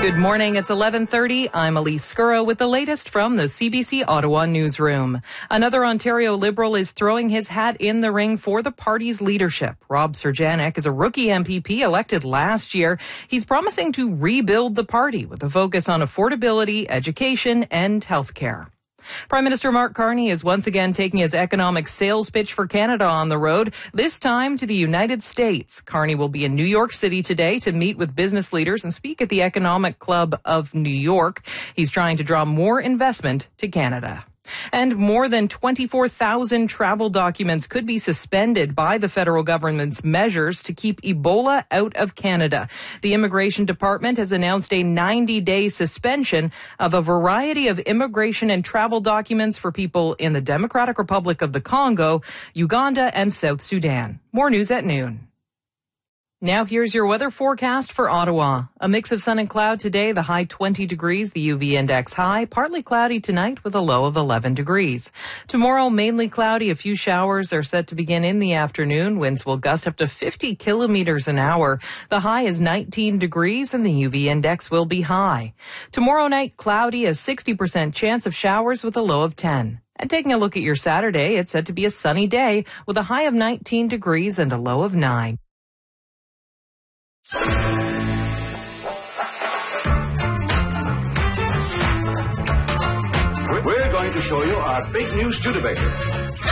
Good morning. It's 11:30. I'm Elise Scurro with the latest from the CBC Ottawa newsroom. Another Ontario Liberal is throwing his hat in the ring for the party's leadership. Rob Serjanik is a rookie MPP elected last year. He's promising to rebuild the party with a focus on affordability, education, and healthcare. Prime Minister Mark Carney is once again taking his economic sales pitch for Canada on the road, this time to the United States. Carney will be in New York City today to meet with business leaders and speak at the Economic Club of New York. He's trying to draw more investment to Canada. And more than 24,000 travel documents could be suspended by the federal government's measures to keep Ebola out of Canada. The Immigration Department has announced a 90-day suspension of a variety of immigration and travel documents for people in the Democratic Republic of the Congo, Uganda, and South Sudan. More news at noon. Now here's your weather forecast for Ottawa. A mix of sun and cloud today, the high 20 degrees, the UV index high, partly cloudy tonight with a low of 11 degrees. Tomorrow, mainly cloudy, a few showers are set to begin in the afternoon. Winds will gust up to 50 kilometers an hour. The high is 19 degrees and the UV index will be high. Tomorrow night, cloudy, a 60% chance of showers with a low of 10. And taking a look at your Saturday, it's set to be a sunny day with a high of 19 degrees and a low of 9. We're going to show you our big new Studebaker.